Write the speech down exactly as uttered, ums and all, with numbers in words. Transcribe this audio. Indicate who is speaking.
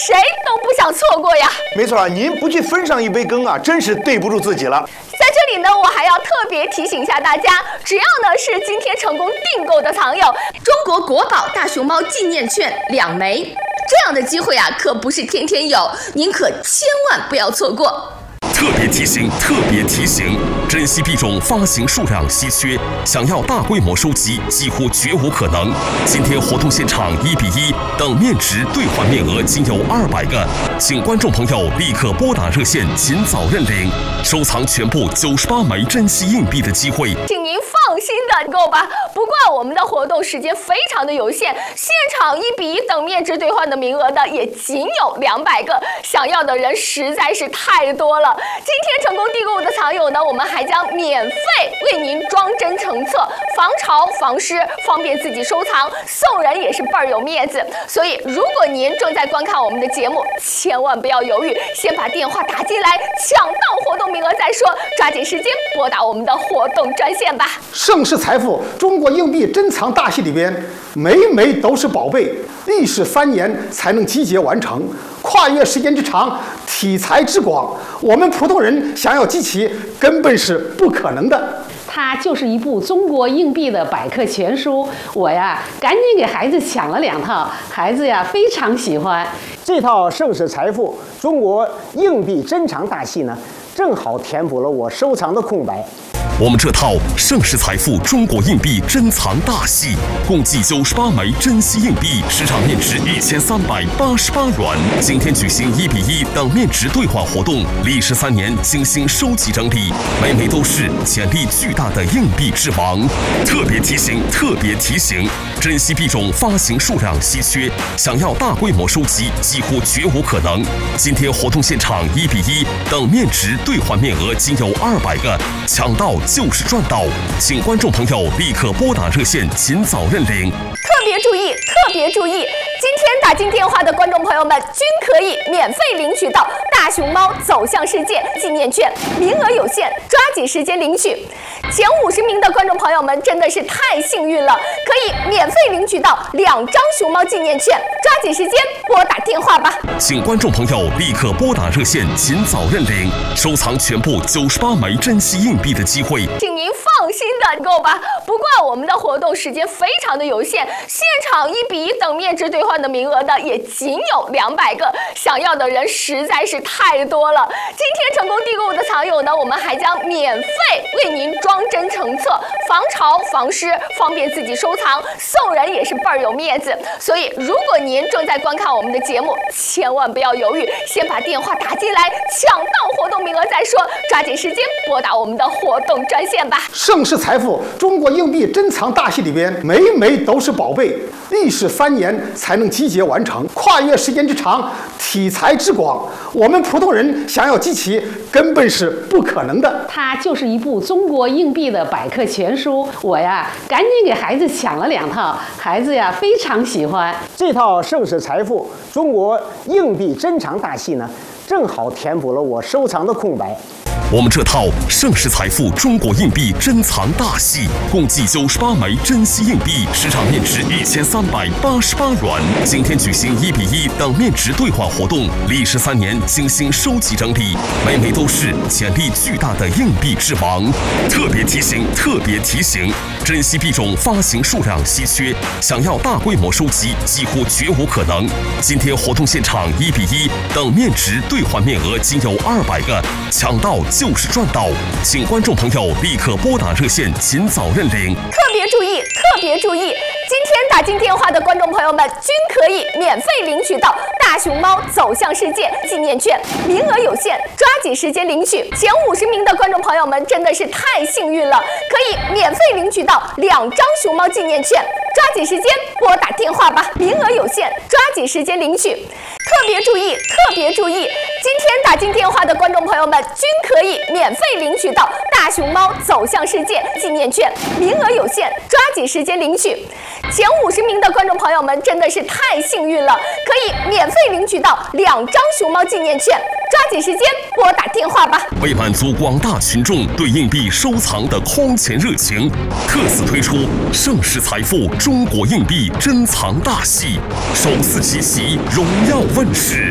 Speaker 1: 谁都不想错过呀。
Speaker 2: 没错，您不去分上一杯羹啊，真是对不住自己了。
Speaker 1: 在这里呢，我还要特别提醒一下大家，只要呢是今天成功订购的藏友，中国国宝大熊猫纪念券两枚，这样的机会啊，可不是天天有，您可千万不要错过。
Speaker 3: 特别提醒，特别提醒，珍稀币种发行数量稀缺，想要大规模收集几乎绝无可能。今天活动现场一比一等面值兑换面额仅有二百个，请观众朋友立刻拨打热线，尽早认领，收藏全部九十八枚珍稀硬币的机会。
Speaker 1: 请您放心的购吧。不过我们的活动时间非常的有限，现场一比一等面值兑换的名额呢也仅有两百个，想要的人实在是太多了。今天成功订购的藏友呢，我们还将免费为您装帧成册，防潮防湿，方便自己收藏，送人也是倍儿有面子。所以如果您正在观看我们的节目，千万不要犹豫，先把电话打进来，抢到活动名额再说，抓紧时间拨打我们的活动专线吧。
Speaker 4: 盛世财富中国硬币珍藏大戏里边，每枚都是宝贝，历时三年才能集结完成，跨越时间之长，题材之广，我们普通人想要集齐根本是不可能的。
Speaker 5: 它就是一部中国硬币的百科全书，我呀赶紧给孩子抢了两套，孩子呀非常喜欢。
Speaker 6: 这套盛世财富中国硬币珍藏大戏呢，正好填补了我收藏的空白。
Speaker 3: 我们这套盛世财富中国硬币珍藏大戏，共计九十八枚珍稀硬币，市场面值一千三百八十八元。今天举行一比一等面值兑换活动，历时三年精心收集整理，每枚都是潜力巨大的硬币之王。特别提醒，特别提醒，珍稀币种发行数量稀缺，想要大规模收集几乎绝无可能。今天活动现场一比一等面值兑换面额仅有二百个，抢到就是赚到，请观众朋友立刻拨打热线，尽早认领。
Speaker 1: 特别注意，特别注意！今天打进电话的观众朋友们均可以免费领取到大熊猫走向世界纪念券，名额有限，抓紧时间领取。前五十名的观众朋友们真的是太幸运了，可以免费领取到两张熊猫纪念券，抓紧时间拨打电话吧。
Speaker 3: 请观众朋友立刻拨打热线，尽早认领，收藏全部九十八枚珍稀硬币的机会。
Speaker 1: 请您放心的购吧。不过我们的活动时间非常的有限，现场一比一等面值兑换的名额呢也仅有两百个，想要的人实在是太多了。今天成功订购的藏友呢，我们还将免费为您装帧成册，防潮防湿，方便自己收藏，送人也是倍儿有面子。所以如果您正在观看我们的节目，千万不要犹豫，先把电话打进来，抢到活动名额再说，抓紧时间拨打我们的活动专线吧。
Speaker 4: 盛世财富中国硬币珍藏大戏里边，每枚都是宝贝，历时三年才能集结完成，跨越时间之长，题材之广，我们普通人想要集齐根本是不可能的。
Speaker 5: 它就是一部中国硬币的百科全书，我呀赶紧给孩子抢了两套，孩子呀非常喜欢。
Speaker 6: 这套盛世财富中国硬币珍藏大戏呢，正好填补了我收藏的空白。
Speaker 3: 我们这套盛世财富中国硬币珍藏大戏，共计九十八枚珍稀硬币，市场面值一千三百八十八元。今天举行一比一等面值兑换活动，历时三年精心收集整理，每枚都是潜力巨大的硬币之王。特别提醒，特别提醒，珍稀币种发行数量稀缺，想要大规模收集几乎绝无可能。今天活动现场一比一等面值兑换面额仅有二百个，抢到就是赚到，请观众朋友立刻拨打热线，尽早认领。
Speaker 1: 特别注意，特别注意！今天打进电话的观众朋友们均可以免费领取到大熊猫走向世界纪念券，名额有限，抓紧时间领取。前五十名的观众朋友们真的是太幸运了，可以免费领取到两张熊猫纪念券，抓紧时间拨打电话吧，名额有限，抓紧时间领取。特别注意，特别注意！今天打进电话的观众朋友们均可以免费领取到大熊猫走向世界纪念券，名额有限，抓紧时间领取。前五十名的观众朋友们真的是太幸运了，可以免费领取到两张熊猫纪念券，抓紧时间拨打电话吧。
Speaker 3: 为满足广大群众对硬币收藏的空前热情，特此推出盛世财富中国硬币珍藏大戏，首次奇袭荣耀问世。